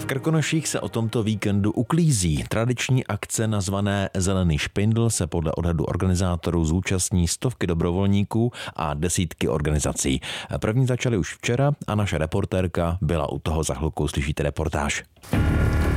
Krkonoších se o tomto víkendu uklízí. Tradiční akce nazvané Zelený špindl se podle odhadu organizátorů zúčastní stovky dobrovolníků a desítky organizací. První začaly už včera a naše reportérka byla u toho, za chvilku slyšíte reportáž.